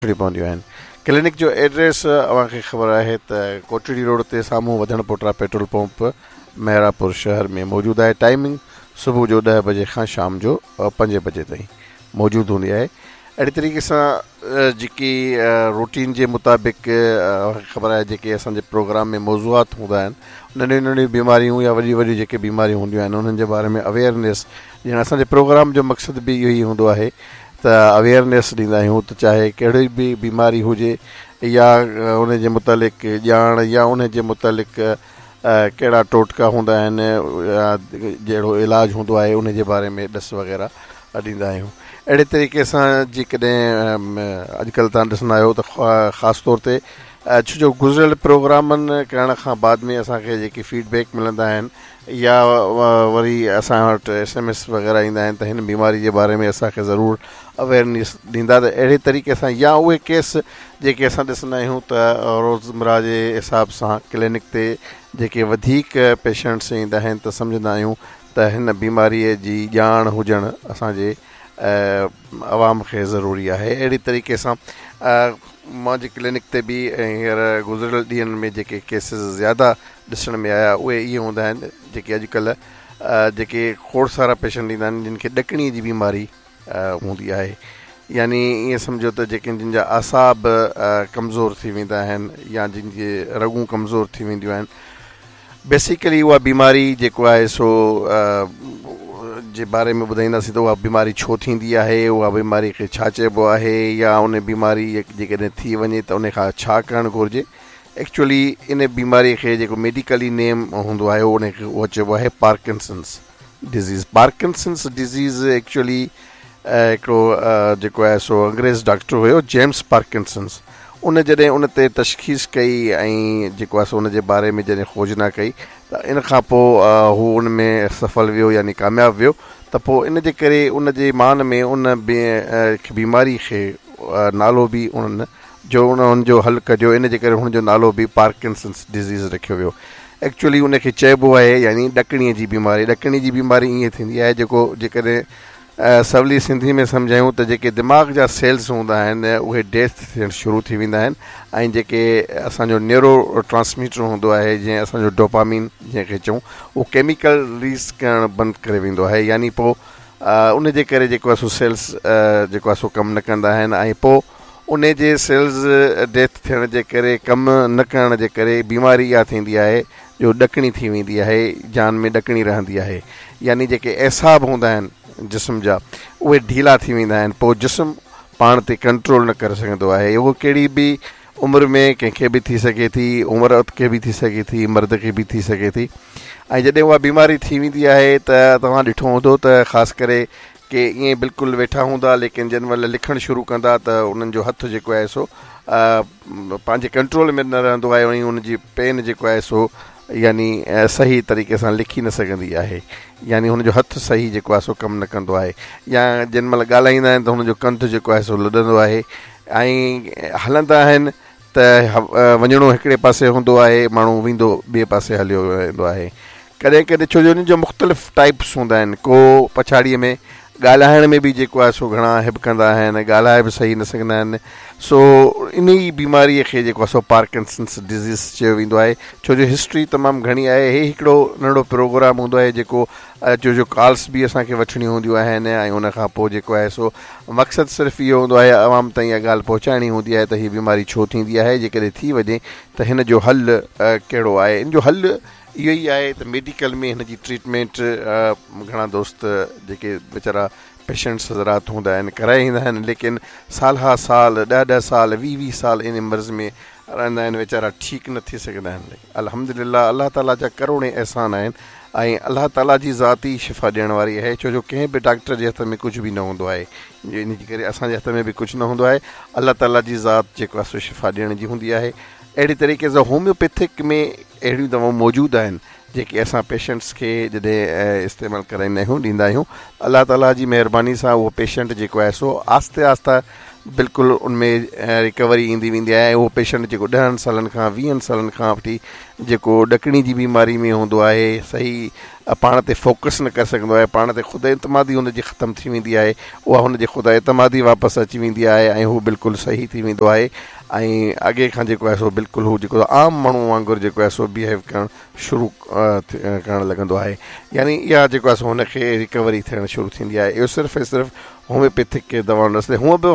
वठणी पवंदियूं आहिनि। क्लिनिक जो एड्रेस अव्हांखे ख़बर आहे त कोटड़ी रोड ते साम्हूं वधण पोटरा पेट्रोल पंप मेहरापुर शहर में मौजूदु आहे। टाइमिंग सुबुह जो 10 बजे खां शाम जो 5 बजे ताईं मौजूदु हूंदी आहे। अहिड़ी तरीक़े सां जेकी रूटीन जे मुताबिक़ ख़बर आहे जेके असांजे प्रोग्राम में मौज़ूआत हूंदा आहिनि, नंढियूं नंढियूं बीमारियूं या वॾियूं वॾियूं जेके बीमारियूं हूंदियूं आहिनि उन्हनि जे बारे में अवेयरनेस, ॼण असांजे प्रोग्राम जो मक़सदु बि इहो ई हूंदो आहे त अवेयरनेस ॾींदा आहियूं त चाहे कहिड़ी बि बीमारी हुजे या उन जे मुतालिक़ ॼाण या उन जे मुतालिक़ कहिड़ा टोटका हूंदा आहिनि या जहिड़ो इलाजु हूंदो आहे उन जे बारे में ॾस वग़ैरह ॾींदा आहियूं। अहिड़े तरीक़े सां जेकॾहिं अॼुकल्ह तव्हां ॾिसंदा आहियो त ख़ासि तौर ते छो जो गुज़िरियल प्रोग्रामनि करण खां बाद में असांखे जेके फीडबैक मिलंदा आहिनि या वरी असां वटि SMS वग़ैरह ईंदा आहिनि त हिन बीमारी जे बारे में असांखे ज़रूरु अवेयरनेस ॾींदा, त अहिड़े तरीक़े सां या उहे केस जेके असां ॾिसंदा आहियूं त रोज़मर्रा जे हिसाब सां क्लिनिक ते जेके वधीक पेशेंट्स ईंदा आहिनि त सम्झंदा आहियूं त हिन बीमारीअ जी ॼाण हुजणु असांजे आवाम खे ज़रूरी आहे। अहिड़ी तरीक़े सां मुंहिंजी क्लिनिक ते बि हींअर गुज़िरियल ॾींहंनि में जेके केसिस ज़्यादा ॾिसण में आया उहे इहे हूंदा आहिनि जेके अॼुकल्ह जेके खोड़ सारा पेशेंट ईंदा आहिनि जिन खे ॾकणीअ जी बीमारी हूंदी आहे, यानी ईअं सम्झो त जेके जिन जा असाब कमज़ोर थी वेंदा आहिनि या जिन जे रगूं कमज़ोर थी वेंदियूं आहिनि। बेसिकली उहा बीमारी जेको आहे सो जे बारे में ॿुधाईंदासीं त उहा बीमारी छो थींदी आहे, उहा बीमारी खे छा चइबो आहे या उन बीमारी जेकॾहिं थी वञे त उन खां छा करणु घुरिजे। एक्चुअली इन बीमारीअ खे जेको मेडिकली नेम हूंदो आहे उनखे उहो चइबो आहे Parkinson's disease. Parkinson's disease actually हिकिड़ो जेको आहे सो अंग्रेज़ डॉक्टर हुयो जेम्स पार्किंसंस, उन जॾहिं उन ते तशख़ीस कई ऐं जेको आहे सो उन जे बारे में जॾहिं खोजना कई त इन खां पोइ हू उन में सफल वियो यानी कामयाबु वियो। त पोइ इन जे करे उन जे मान में उन बीमारी खे नालो बि उन्हनि जो उन्हनि जो हल कढियो, इन जे करे हुनजो नालो बि पार्किंसंस डिज़ीज़ रखियो वियो। एक्चुअली उनखे चइबो आहे यानी ॾकणीअ जी बीमारी। ॾकणीअ जी बीमारी ईअं थींदी आहे जेको जेकॾहिं सवली सिंधी में सम्झायूं त जेके दिमाग़ जा सेल्स हूंदा आहिनि उहे डेथ थियणु शुरू थी वेंदा आहिनि ऐं जेके असांजो न्यूरो ट्रांसमीटर हूंदो आहे जीअं असांजो डोपामीन जंहिंखे चऊं उहो केमिकल रिलीज़ करणु बंदि करे वेंदो आहे, यानी पोइ उन जे करे जेको आहे सो सेल्स जेको आहे सो कमु न कंदा आहिनि ऐं पोइ उन जे सेल्स डेथ थियण जे करे कमु न करण जे करे बीमारी इहा थींदी आहे जो ॾकणी थी वेंदी आहे, जान में ॾकणी रहंदी आहे। यानी जेके एसाब हूंदा आहिनि जिस्म जा उहे ढीला थी वेंदा आहिनि, पोइ जिस्म पाण ते कंट्रोल न करे सघंदो आहे। उहो कहिड़ी बि उमिरि में कंहिंखे बि थी सघे थी, उमिरि औरत खे बि थी सघे थी, मर्द खे बि थी सघे थी। ऐं जॾहिं उहा बीमारी थी वेंदी आहे त तव्हां ॾिठो हूंदो त ख़ासि करे के ईअं बिल्कुलु वेठा हूंदा लेकिन जंहिं महिल लिखणु शुरू कंदा त उन्हनि जो हथु जेको आहे सो पंहिंजे कंट्रोल में न रहंदो आहे ऐं उनजी पेन जेको आहे सो यानी सही तरीक़े सां लिखी न सघंदी आहे, यानी हुनजो हथु सही जेको आहे सो कमु न कंदो आहे। या जंहिं महिल ॻाल्हाईंदा आहिनि त हुनजो कंधु जेको आहे सो लॾंदो आहे ऐं हलंदा आहिनि त वञिणो हिकिड़े पासे हूंदो आहे, माण्हू वेंदो ॿिए पासे हलियो वेंदो आहे। कॾहिं कॾहिं छो जो उन जो मुख़्तलिफ़ टाइप्स हूंदा आहिनि, को पछाड़ीअ में ॻाल्हाइण में बि जेको आहे सो घणा हिबकंदा आहिनि, ॻाल्हाए बि सही न सघंदा आहिनि। सो इन ई बीमारीअ खे जेको आहे सो पार्किंसंस डिज़ीज़ चयो वेंदो आहे। छो जो हिस्ट्री तमामु घणी आहे। हे हिकिड़ो नंढो प्रोग्राम हूंदो आहे जेको जो कॉल्स बि असांखे वठणियूं हूंदियूं आहिनि ऐं उन खां पोइ जेको आहे सो मक़सदु सिर्फ़ु इहो हूंदो आहे आवाम ताईं इहा ॻाल्हि पहुचाइणी हूंदी आहे त हीअ बीमारी छो थींदी आहे, जेकॾहिं थी वञे त हिन जो हलु कहिड़ो आहे। इन जो हलु इहो ई आहे त मेडिकल में हिन जी ट्रीटमेंट घणा दोस्त जेके वीचारा पेशेंट्स हज़रात हूंदा आहिनि कराए ईंदा आहिनि, लेकिन साल हा साल 10-10 साल 20-20 साल इन मर्ज़ में रहंदा आहिनि, वीचारा ठीकु न थी सघंदा आहिनि। अल्हम्दुलिल्लाह अल्लाह ताला जा करोड़े एहसान आहिनि ऐं अल्लाह ताला जी ज़ाती शिफ़ा ॾियण वारी आहे। छो जो कंहिं बि डॉक्टर जे हथ में कुझु बि न हूंदो आहे, इन जे करे असांजे हथ में बि कुझु न हूंदो आहे। अल्लाह ताला जी ज़ात जेको आहे सो शिफ़ा ॾियण जी हूंदी आहे। अहिड़ी तरीक़े सां होम्योपैथिक में अहिड़ियूं दवाऊं मौजूदु आहिनि जेके असां पेशेंट्स खे जॾहिं इस्तेमालु कराईंदा आहियूं ॾींदा आहियूं। अल्लाह ताला जी महिरबानी सां उहो पेशेंट जेको आहे सो आहिस्ते आहिस्ते बिल्कुलु उनमें रिकवरी ईंदी वेंदी आहे ऐं उहो पेशेंट जेको 10 सालनि खां 20 सालनि खां वठी जेको ॾकिणी जी बीमारी में हूंदो आहे, सही पाण ते फोकस न करे सघंदो आहे, पाण ते ख़ुदि एतमादी हुनजी ख़तमु थी वेंदी आहे, उहा हुनजे ख़ुदि एतमादी वापसि अची वेंदी आहे ऐं हू बिल्कुलु सही थी वेंदो आहे ऐं अॻे खां जेको आहे सो बिल्कुलु हू जेको आम माण्हू वांगुरु जेको आहे सो बिहेव करणु शुरू करणु लॻंदो आहे। यानी इहा जेको आहे सो हुनखे रिकवरी थियणु शुरू थींदी आहे। इहो सिर्फ़ु ऐं सिर्फ़ु होम्योपैथिक दवाउनि रस्ते हूअं बि